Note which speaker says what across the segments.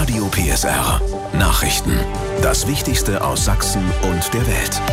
Speaker 1: Radio PSR. Nachrichten. Das Wichtigste aus Sachsen und der Welt.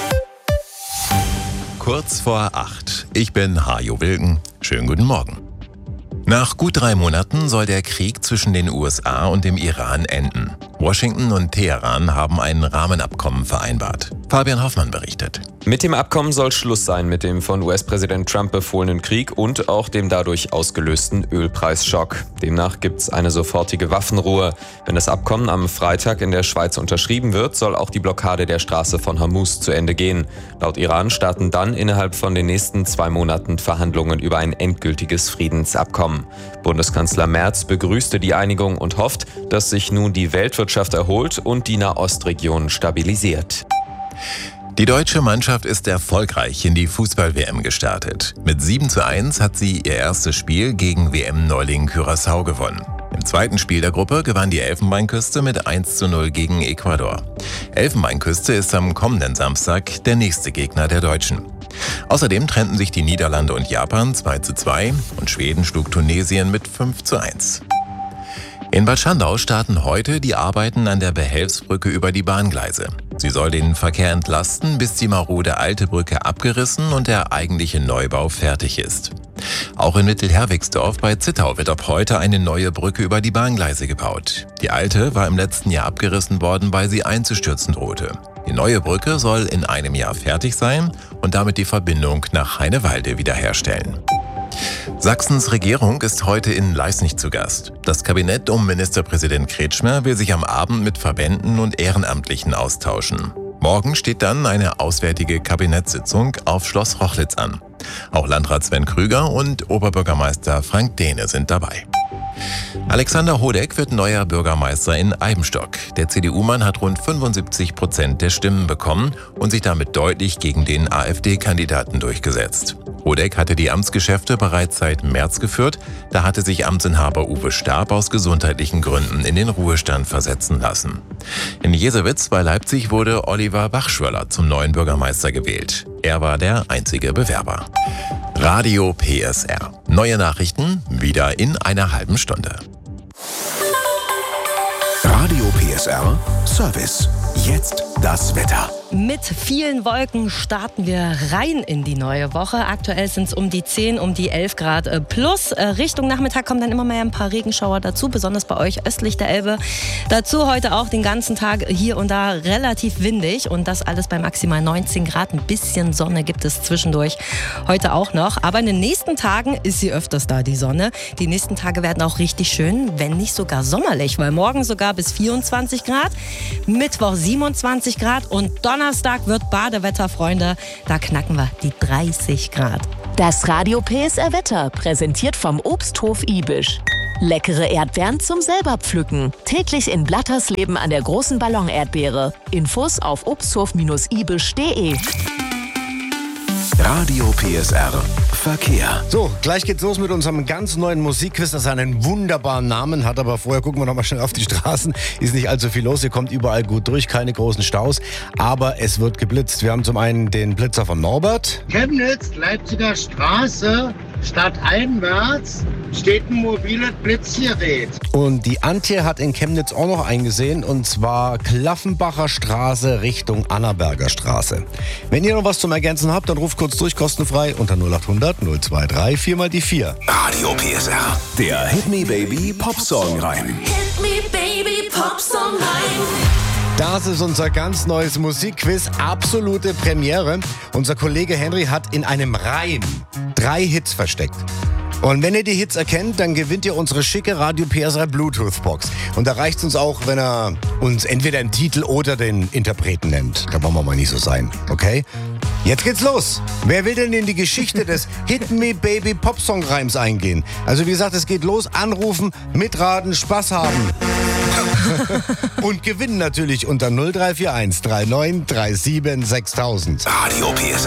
Speaker 2: Kurz vor 8. Ich bin Hajo Wilken. Schönen guten Morgen. Nach gut 3 Monaten soll der Krieg zwischen den USA und dem Iran enden. Washington und Teheran haben ein Rahmenabkommen vereinbart. Fabian Hoffmann berichtet.
Speaker 3: Mit dem Abkommen soll Schluss sein mit dem von US-Präsident Trump befohlenen Krieg und auch dem dadurch ausgelösten Ölpreisschock. Demnach gibt es eine sofortige Waffenruhe. Wenn das Abkommen am Freitag in der Schweiz unterschrieben wird, soll auch die Blockade der Straße von Hormuz zu Ende gehen. Laut Iran starten dann innerhalb von den nächsten 2 Monaten Verhandlungen über ein endgültiges Friedensabkommen. Bundeskanzler Merz begrüßte die Einigung und hofft, dass sich nun die Weltwirtschaft erholt und die Nahostregion stabilisiert.
Speaker 2: Die deutsche Mannschaft ist erfolgreich in die Fußball-WM gestartet. Mit 7:1 hat sie ihr erstes Spiel gegen WM-Neuling Curaçao gewonnen. Im zweiten Spiel der Gruppe gewann die Elfenbeinküste mit 1:0 gegen Ecuador. Elfenbeinküste ist am kommenden Samstag der nächste Gegner der Deutschen. Außerdem trennten sich die Niederlande und Japan 2:2 und Schweden schlug Tunesien mit 5:1. In Bad Schandau starten heute die Arbeiten an der Behelfsbrücke über die Bahngleise. Sie soll den Verkehr entlasten, bis die marode alte Brücke abgerissen und der eigentliche Neubau fertig ist. Auch in Mittelherwigsdorf bei Zittau wird ab heute eine neue Brücke über die Bahngleise gebaut. Die alte war im letzten Jahr abgerissen worden, weil sie einzustürzen drohte. Die neue Brücke soll in einem Jahr fertig sein und damit die Verbindung nach Heinewalde wiederherstellen. Sachsens Regierung ist heute in Leisnig zu Gast. Das Kabinett um Ministerpräsident Kretschmer will sich am Abend mit Verbänden und Ehrenamtlichen austauschen. Morgen steht dann eine auswärtige Kabinettssitzung auf Schloss Rochlitz an. Auch Landrat Sven Krüger und Oberbürgermeister Frank Dehne sind dabei. Alexander Hodeck wird neuer Bürgermeister in Eibenstock. Der CDU-Mann hat rund 75% der Stimmen bekommen und sich damit deutlich gegen den AfD-Kandidaten durchgesetzt. Hodeck hatte die Amtsgeschäfte bereits seit März geführt. Da hatte sich Amtsinhaber Uwe Stab aus gesundheitlichen Gründen in den Ruhestand versetzen lassen. In Jesewitz bei Leipzig wurde Oliver Bachschwöller zum neuen Bürgermeister gewählt. Er war der einzige Bewerber. Radio PSR. Neue Nachrichten wieder in einer halben Stunde.
Speaker 1: Radio PSR Service. Jetzt das Wetter.
Speaker 4: Mit vielen Wolken starten wir rein in die neue Woche. Aktuell sind es um die 10, um die 11 Grad plus. Richtung Nachmittag kommen dann immer mehr ein paar Regenschauer dazu, besonders bei euch östlich der Elbe. Dazu heute auch den ganzen Tag hier und da relativ windig und das alles bei maximal 19 Grad. Ein bisschen Sonne gibt es zwischendurch heute auch noch. Aber in den nächsten Tagen ist sie öfters da, die Sonne. Die nächsten Tage werden auch richtig schön, wenn nicht sogar sommerlich, weil morgen sogar bis 24 Grad, Mittwoch 27 Grad und Donnerstag wird Badewetter, Freunde. Da knacken wir die 30 Grad.
Speaker 5: Das Radio PSR Wetter, präsentiert vom Obsthof Ibisch. Leckere Erdbeeren zum selber pflücken. Täglich in Blattersleben an der großen Ballon-Erdbeere. Infos auf obsthof-ibisch.de.
Speaker 1: Radio PSR Verkehr.
Speaker 6: So, gleich geht's los mit unserem ganz neuen Musikquiz, das einen wunderbaren Namen hat, aber vorher gucken wir noch mal schnell auf die Straßen. Ist nicht allzu viel los, hier kommt überall gut durch, keine großen Staus, aber es wird geblitzt. Wir haben zum einen den Blitzer von Norbert.
Speaker 7: Chemnitz, Leipziger Straße, stadteinwärts steht ein mobiles Blitzgerät.
Speaker 6: Und die Antje hat in Chemnitz auch noch eingesehen, und zwar Klaffenbacher Straße Richtung Annaberger Straße. Wenn ihr noch was zum Ergänzen habt, dann ruft kurz durch, kostenfrei unter 0800 023 4 mal die 4.
Speaker 1: Radio PSR. Der Hit Me Baby Popsong Reim.
Speaker 8: Hit me baby, Popsong rein.
Speaker 6: Das ist unser ganz neues Musikquiz, absolute Premiere. Unser Kollege Henry hat in einem Reim 3 Hits versteckt. Und wenn ihr die Hits erkennt, dann gewinnt ihr unsere schicke Radio PSR Bluetooth-Box. Und da reicht es uns auch, wenn er uns entweder den Titel oder den Interpreten nennt. Da wollen wir mal nicht so sein, okay? Jetzt geht's los. Wer will denn in die Geschichte des Hit Me Baby Popsong-Reims eingehen? Also wie gesagt, es geht los. Anrufen, mitraten, Spaß haben. Und gewinnen natürlich unter 0341 39 37 6000.
Speaker 1: Radio PSR.